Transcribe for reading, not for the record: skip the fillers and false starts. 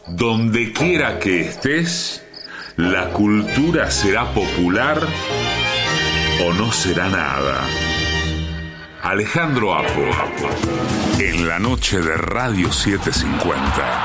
Donde quiera que estés, la cultura será popular o no será nada. Alejandro Apo, en la noche de Radio 750.